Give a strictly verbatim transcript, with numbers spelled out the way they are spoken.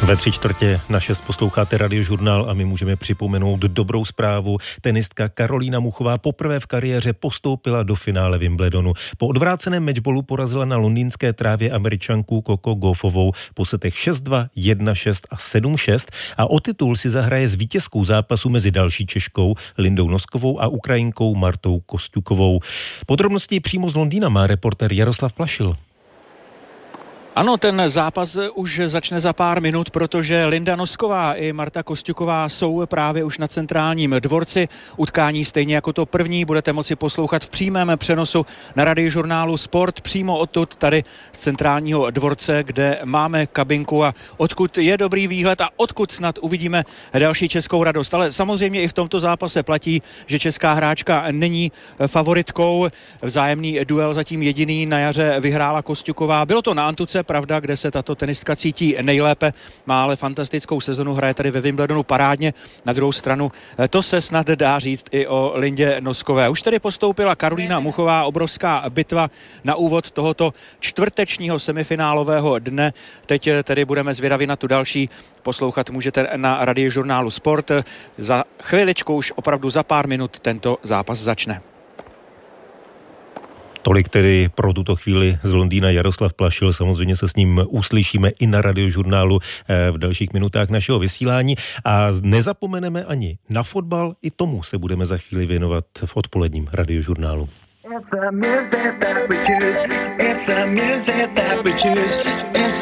Ve tři čtvrtě na šest posloucháte Radiožurnál a my můžeme připomenout dobrou zprávu. Tenistka Karolína Muchová poprvé v kariéře postoupila do finále Wimbledonu. Po odvráceném matchballu porazila na londýnské trávě Američanku Coco Gauffovou po setech šest dva, jedna šest a sedm šest a o titul si zahraje s vítězkou zápasu mezi další Češkou Lindou Noskovou a Ukrajinkou Martou Kosťukovou. Podrobnosti přímo z Londýna má reportér Jaroslav Plašil. Ano, ten zápas už začne za pár minut, protože Linda Nosková i Marta Kosťuková jsou právě už na centrálním dvorci. Utkání stejně jako to první budete moci poslouchat v přímém přenosu na Radiožurnálu Sport přímo odtud tady z centrálního dvorce, kde máme kabinku a odkud je dobrý výhled a odkud snad uvidíme další českou radost. Ale samozřejmě i v tomto zápase platí, že česká hráčka není favoritkou. Vzájemný duel zatím jediný na jaře vyhrála Kosťuková. Bylo to na antuce, pravda, kde se tato tenistka cítí nejlépe, má ale fantastickou sezonu, hraje tady ve Wimbledonu parádně. Na druhou stranu to se snad dá říct i o Lindě Noskové. Už tedy postoupila Karolína Muchová, obrovská bitva na úvod tohoto čtvrtečního semifinálového dne. Teď tedy budeme zvědaví na tu další. Poslouchat můžete na Radiožurnálu Sport. Za chviličku, už opravdu za pár minut tento zápas začne. Tolik tedy pro tuto chvíli z Londýna Jaroslav Plašil. Samozřejmě se s ním uslyšíme i na Radiožurnálu v dalších minutách našeho vysílání. A nezapomeneme ani na fotbal, i tomu se budeme za chvíli věnovat v odpoledním Radiožurnálu.